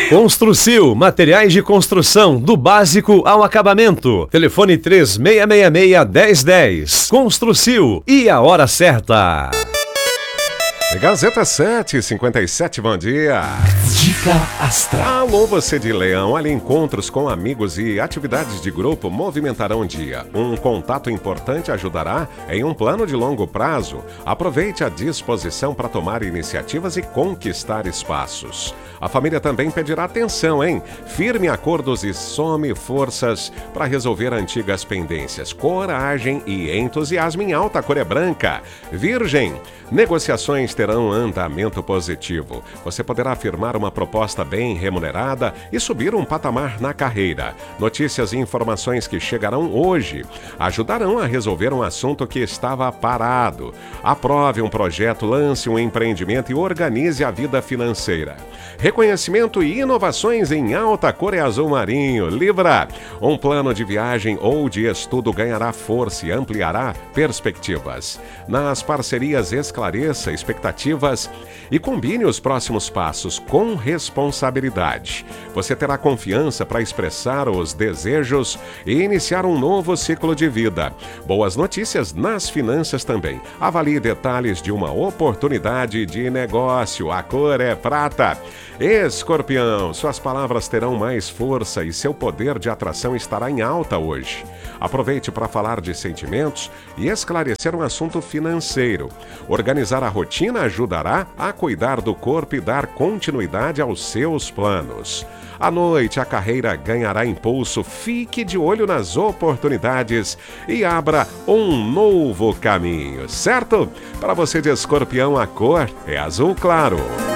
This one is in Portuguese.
Construcil, materiais de construção, do básico ao acabamento. Telefone 3666-1010. Construcil e a hora certa. Gazeta 757, bom dia. Dica Astral. Alô, você de Leão. Olha, encontros com amigos e atividades de grupo movimentarão o dia. Um contato importante ajudará em um plano de longo prazo. Aproveite a disposição para tomar iniciativas e conquistar espaços. A família também pedirá atenção, hein? Firme acordos e some forças para resolver antigas pendências. Coragem e entusiasmo em alta, a cor é branca. Virgem, negociações terão andamento positivo. Você poderá firmar uma proposta bem remunerada e subir um patamar na carreira. Notícias e informações que chegarão hoje ajudarão a resolver um assunto que estava parado. Aprove um projeto, lance um empreendimento e organize a vida financeira. Reconhecimento e inovações em alta, cor é azul marinho. Libra, um plano de viagem ou de estudo ganhará força e ampliará perspectivas. Nas parcerias, esclareça expectativas e combine os próximos passos com responsabilidade. Você terá confiança para expressar os desejos e iniciar um novo ciclo de vida. Boas notícias nas finanças também. Avalie detalhes de uma oportunidade de negócio. A cor é prata. Escorpião, suas palavras terão mais força e seu poder de atração estará em alta hoje. Aproveite para falar de sentimentos e esclarecer um assunto financeiro. Organizar a rotina ajudará a cuidar do corpo e dar continuidade aos seus planos. À noite, a carreira ganhará impulso. Fique de olho nas oportunidades e abra um novo caminho, certo? Para você de Escorpião, a cor é azul claro.